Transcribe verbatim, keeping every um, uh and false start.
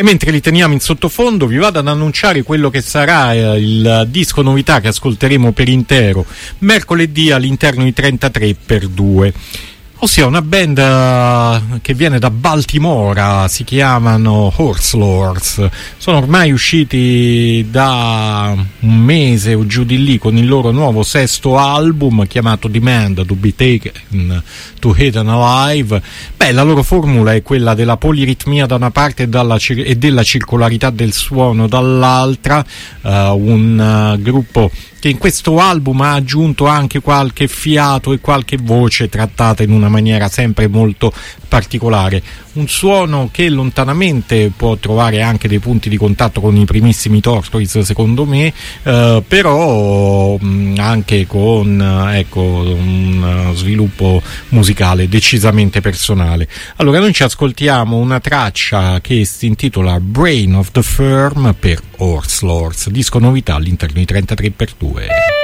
E mentre li teniamo in sottofondo vi vado ad annunciare quello che sarà eh, il disco novità che ascolteremo per intero mercoledì all'interno di trentatré per due. Ossia una band uh, che viene da Baltimora, si chiamano Horse Lords, sono ormai usciti da un mese o giù di lì con il loro nuovo sesto album chiamato Demand to be Taken to Hidden Alive. Beh, la loro formula è quella della poliritmia da una parte e, dalla, e della circolarità del suono dall'altra, uh, un uh, gruppo che in questo album ha aggiunto anche qualche fiato e qualche voce trattata in una maniera sempre molto particolare, un suono che lontanamente può trovare anche dei punti di contatto con i primissimi Tortoise secondo me, eh, però mh, anche con eh, ecco un uh, sviluppo musicale decisamente personale. Allora noi ci ascoltiamo una traccia che si intitola Brain of the Firm per Horse Lords, disco novità all'interno di trentatré per due.